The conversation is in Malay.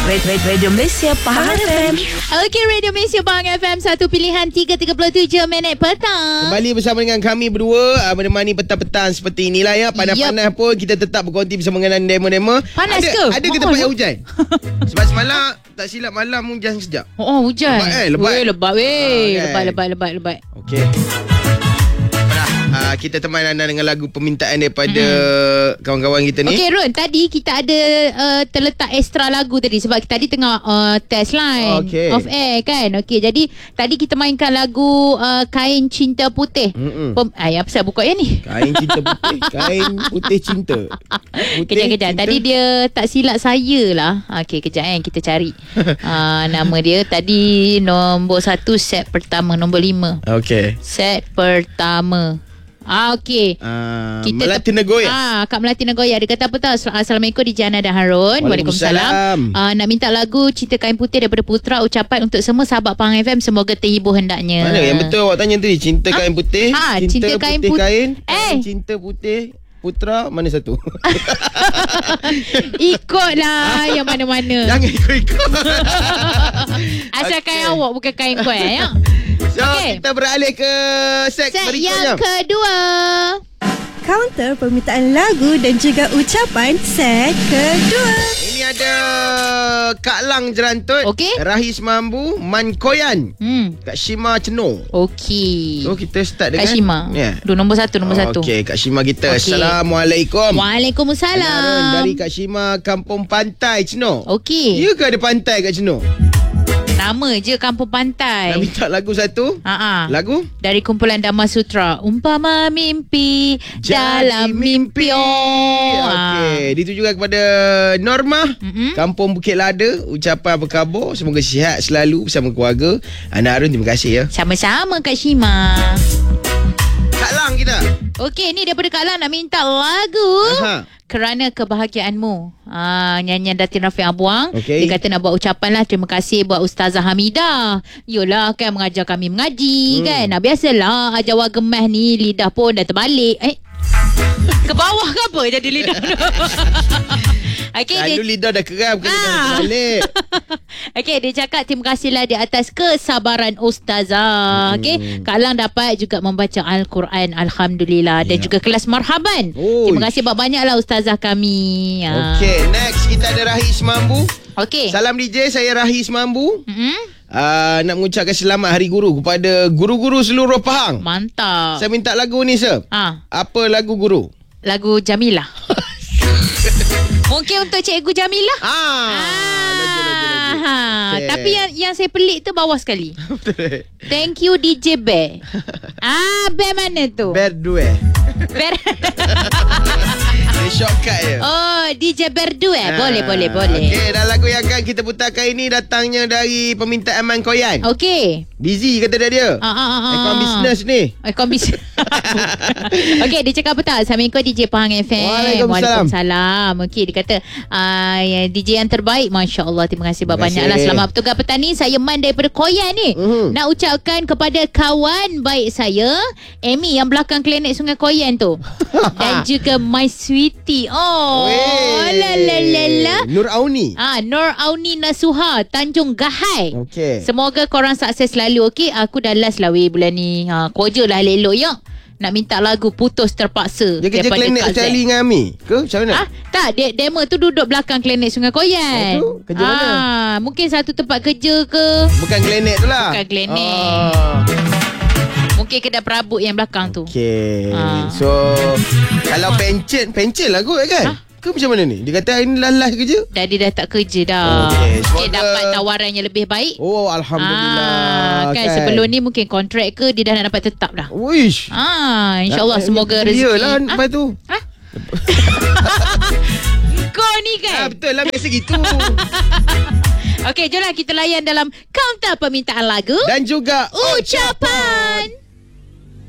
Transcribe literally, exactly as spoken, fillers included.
Radio Malaysia Pahang F M. Okey, Radio Malaysia Pahang F M, satu pilihan tiga tiga puluh tujuh minit petang. Kembali bersama dengan kami berdua, uh, menemani petang-petang seperti inilah ya. Panas-panas yep. pun kita tetap berkonti bersama dengan demo-demo. Panas ada, ke? Ada ke tempat yang hujan? Sebab semalam tak silap malam hujan sekejap. Oh, hujan. Lebat eh, lebat. Weh, lebat weh. Ah, kan? Lebat, lebat, lebat, lebat. Okey. Uh, kita teman anda dengan lagu permintaan daripada hmm. kawan-kawan kita ni. Okey Ron, tadi kita ada uh, terletak extra lagu tadi sebab kita tadi tengah uh, test line okay. off air kan. Okey, jadi tadi kita mainkan lagu uh, Kain Cinta Putih. Pem- Ay, apa saya buka yang ni? Kain Cinta Putih, Kain Putih Cinta. Kejap-kejap. Tadi dia tak silap saya lah. Okey, kejap kan kita cari. uh, nama dia tadi nombor satu, set pertama, nombor lima. Okey. Set pertama. Ah, okey. Uh, Kita Melati Nagoya. Ah, Kak Melati Nagoya. Dia kata apa tahu? Assalamualaikum D J Ana dan Harun. Waalaikumsalam. Ah, nak minta lagu Cinta Kain Putih daripada Putra, ucapan untuk semua sahabat Pahang F M, semoga terhibur hendaknya. Mana yang betul awak tanya tadi? Cinta ha? kain putih, ha, cinta, cinta kain putih put- kain, eh. cinta putih Putra, mana satu? Ikutlah yang mana-mana. Jangan ikut-ikut. Asalkan okay. awak bukan kain kau ya. So okay. kita beralih ke set, set berikutnya. yang kedua. Counter permintaan lagu dan juga ucapan set kedua. Ini ada Kak Lang Jerantut, okay. Rahis Mambu, Man Koyan, hmm. Kak Shima Ceno. Okey. So kita start dengan Kak Shima. Yeah. Dua nombor satu, nombor oh, satu. Okey, Kak Shima kita. Okay. Waalaikumsalam. Assalamualaikum. Harun, dari Kak Shima, Kampung Pantai Ceno. Okey. Ya ke ada pantai kat Ceno? Nama je Kampung Pantai. Nak minta lagu satu? Ha-ha. Lagu? Dari kumpulan Dhamma Sutra. Umpama mimpi jadi dalam mimpi. Okey, ha. Ditujukan kepada Norma, mm-hmm. Kampung Bukit Lada. Ucapan apa khabar? Semoga sihat selalu bersama keluarga. Anak Harun, terima kasih ya. Sama-sama Kak Shima. Kak Lang kita. Okey, ni daripada Kak Lang nak minta lagu. Aha. Kerana Kebahagiaanmu. Ah, nyanyian Datin Rafiq Abuang. Okay. Dia kata nak buat ucapan lah terima kasih buat Ustazah Hamidah. Yolah kan mengajar kami mengaji hmm. kan. Nah, biasalah ajar gemah ni lidah pun dah terbalik. Eh. Ke bawah ke apa jadi lidah? Okay, lalu dia... lidah dah keram kan, ah. Lidah dah terbalik. Okey, dia cakap terima kasihlah di atas kesabaran Ustazah. Hmm. Okey, Kak Lang dapat juga membaca Al-Quran, alhamdulillah, yeah. Dan juga kelas marhaban. Oh. Terima kasih banyak-banyaklah Ustazah kami. Okey, next kita ada Rahis Mambu. Okey. Salam D J, saya Rahis Mambu. Mm-hmm. Uh, nak mengucapkan selamat Hari Guru kepada guru-guru seluruh Pahang. Mantap. Saya minta lagu ni, sir. Ah. Apa lagu guru? Lagu Jamilah. Mungkin untuk Cikgu Jamilah. Ah. ah. Lagi, lagi, lagi. Okay. Tapi yang yang saya pelik tu bawah sekali. Thank you D J Bear. Ah, Bear mana tu? Bear dua. Bear. Shortcut je. Oh, D J Berdua. Ha. Boleh, boleh, boleh. Okey, dan lagu yang akan kita putarkan ini datangnya dari permintaan Man Koyan. Okey. Busy kata dia dia. Ah, ah, ah, Akaun bisnes ni. Akaun bisnes. Okey, dia cakap apa tak? Assalamualaikum D J Pahang F M. Waalaikumsalam. Waalaikumsalam. Okey, dia kata uh, D J yang terbaik. Masya Allah, terima kasih banyak-banyaklah. Selamat bertugas petani. Saya Man daripada Koyan ni. Uh-huh. Nak ucapkan kepada kawan baik saya, Amy yang belakang klinik Sungai Koyan tu. Dan juga my sweetie. Oh, la la la la. Nur Auni. Ah, Nur Auni Nasuha, Tanjung Gahai. Okey. Semoga korang sukses selalu. Okey, aku dah last lah weh bulan ni. Ha, kerja lah elok ya. Nak minta lagu Putus Terpaksa. Dia kerja klinik Charlie dengan Ami ke? Macam mana? Ah, tak, dia, demo tu duduk belakang klinik Sungai Koyan. Oh, tu? Kerja ah, mana? Mungkin satu tempat kerja ke. Bukan klinik tu lah. Bukan klinik. Oh. Mungkin kedai perabot yang belakang tu. Okey. Ah. So kalau pencen, pencen lah kot kan? Ha? Ke macam mana ni? Dia kata ini last kerja? Dah dia dah tak kerja dah. Okey, okay, dapat tawaran yang lebih baik. Oh, alhamdulillah. Ah, kan, kan sebelum ni mungkin kontrak ke dia dah nak dapat tetap dah. Wish. Ah, insya-Allah semoga rezeki. Iyalah lepas tu. Ha? Kau ni kan? Ah, betul lah biasa gitu. Okey, jomlah kita layan dalam kaunter permintaan lagu dan juga ucapan.